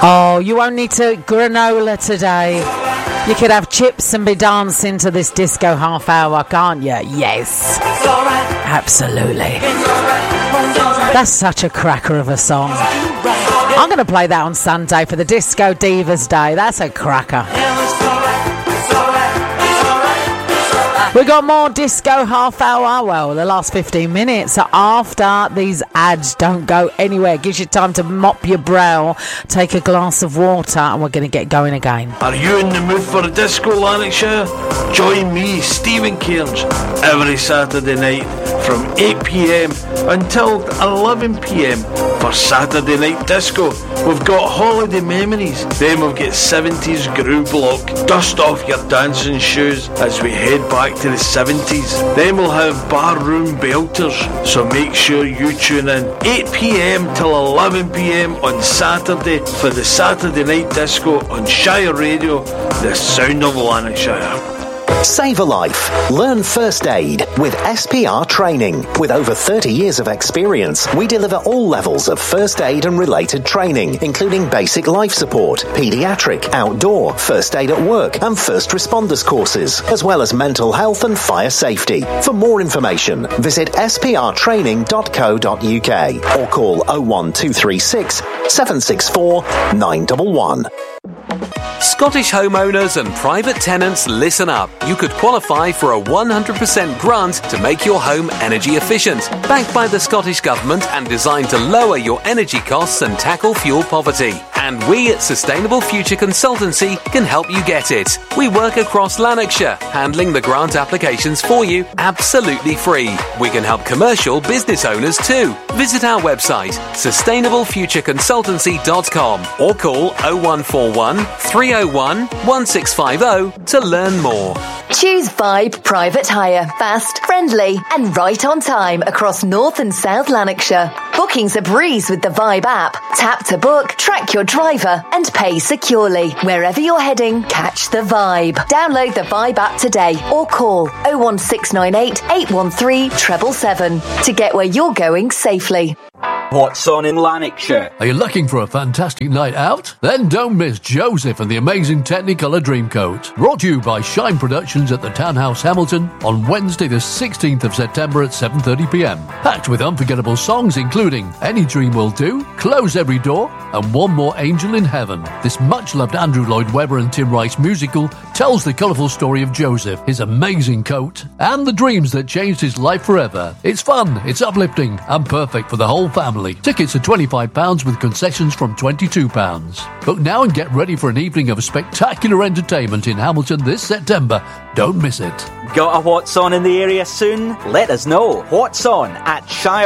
Oh, you won't need to granola today. You could have chips and be dancing to this disco half hour, can't you? Yes. Absolutely. That's such a cracker of a song. I'm going to play that on Sunday for the Disco Divas Day. That's a cracker. We got more disco half hour. Well, the last 15 minutes after these ads. Don't go anywhere. Gives you time to mop your brow, take a glass of water, and we're going to get going again. Are you in the mood for a disco, Lanarkshire? Join me, Stephen Cairns, every Saturday night from 8 p.m. until 11 p.m. for Saturday Night Disco. We've got holiday memories, then we've got 70s groove block. Dust off your dancing shoes as we head back to the 70s. Then we'll have barroom belters, so make sure you tune in 8 p.m. till 11 p.m. on Saturday for the Saturday Night Disco on Shire Radio, the sound of Lanarkshire. Save a life. Learn first aid with SPR Training. With over 30 years of experience, we deliver all levels of first aid and related training, including basic life support, paediatric, outdoor, first aid at work, and first responders courses, as well as mental health and fire safety. For more information, visit sprtraining.co.uk or call 01236 764 911. Scottish homeowners and private tenants, listen up. You could qualify for a 100% grant to make your home energy efficient, backed by the Scottish Government and designed to lower your energy costs and tackle fuel poverty. And we at Sustainable Future Consultancy can help you get it. We work across Lanarkshire, handling the grant applications for you absolutely free. We can help commercial business owners too. Visit our website, sustainablefutureconsultancy.com, or call 0141 301 1650 to learn more. Choose Vibe Private Hire. Fast, friendly and right on time across North and South Lanarkshire. Bookings a breeze with the Vibe app. Tap to book, track your driver and pay securely. Wherever you're heading, catch the vibe. Download the Vibe app today or call 01698 813 777 to get where you're going safely. What's on in Lanarkshire? Are you looking for a fantastic night out? Then don't miss Joseph and the amazing Technicolor Dreamcoat. Brought to you by Shine Productions at the Townhouse Hamilton on Wednesday the 16th of September at 7:30pm. Packed with unforgettable songs including Any Dream Will Do, Close Every Door, and One More Angel in Heaven. This much-loved Andrew Lloyd Webber and Tim Rice musical tells the colourful story of Joseph, his amazing coat, and the dreams that changed his life forever. It's fun, it's uplifting, and perfect for the whole family. Tickets are £25 with concessions from £22. Book now and get ready for an evening of spectacular entertainment in Hamilton this September. Don't miss it. Got a What's On in the area soon? Let us know. What's On at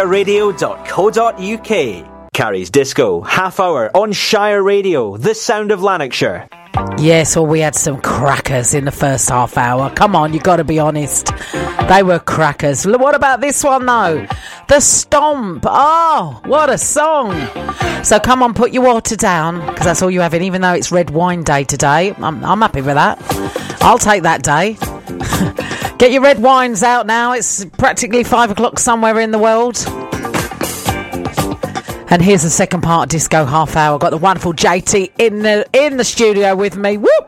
shireradio.co.uk. Carrie's Disco, half hour on Shire Radio, the sound of Lanarkshire. Yes, well, we had some crackers in the first half hour. Come on, you got to be honest. They were crackers. What about this one, though? The Stomp. Oh, what a song. So come on, put your water down, because that's all you have in, even though it's Red Wine Day today. I'm happy with that. I'll take that day. Get your red wines out now. It's practically 5 o'clock somewhere in the world. And here's the second part, Disco Half Hour. Got the wonderful JT in the studio with me. Whoop!